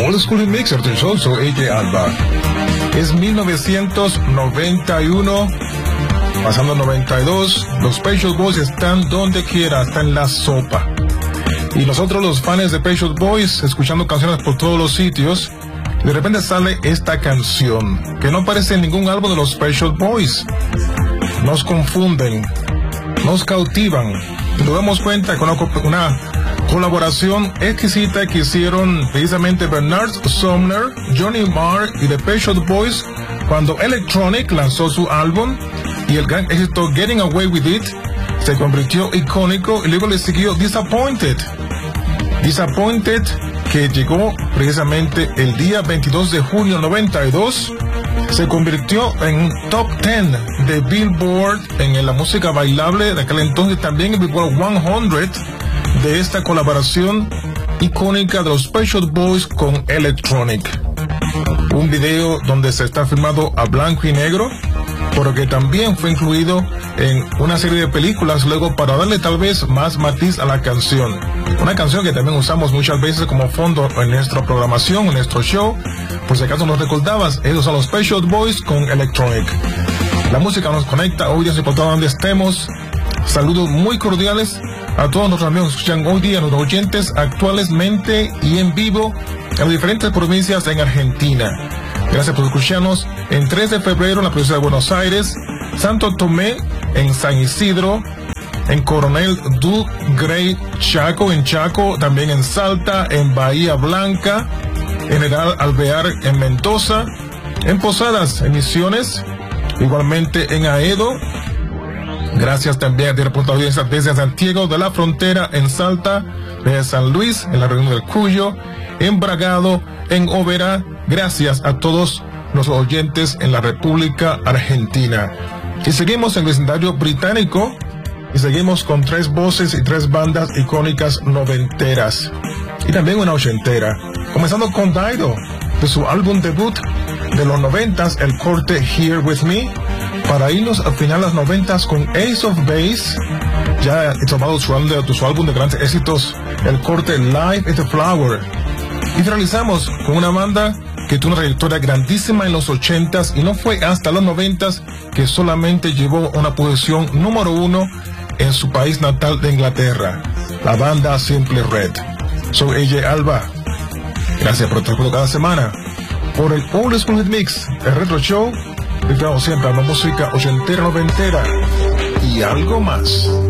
Old School Mix, el show, soy AJ Alba. Es 1991, pasando 92, los Pet Shop Boys están donde quiera, están en la sopa. Y nosotros los fans de Pet Shop Boys, escuchando canciones por todos los sitios, de repente sale esta canción, que no aparece en ningún álbum de los Pet Shop Boys. Nos confunden, nos cautivan, y nos damos cuenta con una colaboración exquisita que hicieron precisamente Bernard Sumner, Johnny Marr y The Pet Shop Boys cuando Electronic lanzó su álbum, y el gran éxito Getting Away With It se convirtió icónico, y luego le siguió Disappointed, que llegó precisamente el día 22 de junio del 92, se convirtió en top 10 de Billboard en la música bailable de aquel entonces, también en Billboard 100 de esta colaboración icónica de los Pet Shop Boys con Electronic. Un video donde se está filmado a blanco y negro, pero que también fue incluido en una serie de películas luego para darle tal vez más matiz a la canción. Una canción que también usamos muchas veces como fondo en nuestra programación, en nuestro show. Por si acaso nos recordabas, ellos son los Pet Shop Boys con Electronic. La música nos conecta hoy día, sin importar donde estemos. Saludos muy cordiales a todos nuestros amigos que escuchan hoy día, nuestros oyentes actualmente y en vivo en las diferentes provincias en Argentina. Gracias por escucharnos en 3 de febrero en la provincia de Buenos Aires, Santo Tomé, en San Isidro, en Coronel Du Grey, Chaco, en Chaco, también en Salta, en Bahía Blanca, en General Alvear, en Mendoza, en Posadas, en Misiones, igualmente en Aedo. Gracias también a la audiencia desde Santiago de la Frontera, en Salta, desde San Luis, en la región del Cuyo, en Bragado, en Oberá. Gracias a todos los oyentes en la República Argentina. Y seguimos en el vecindario británico, y seguimos con 3 voces y 3 bandas icónicas noventeras, y también una ochentera. Comenzando con Dido, de su álbum debut de los 90s, el corte Here With Me, para irnos al final de los 90s con Ace of Base, ya tomado su álbum de grandes éxitos, el corte Life is a Flower. Y finalizamos con una banda que tuvo una trayectoria grandísima en los 80s, y no fue hasta los 90s que solamente llevó una posición número 1 en su país natal de Inglaterra, la banda Simply Red. Soy AJ Alba. Gracias por estar cada semana por el Old School Mix, el Retro Show, dedicado siempre a la música ochentera, noventera y algo más.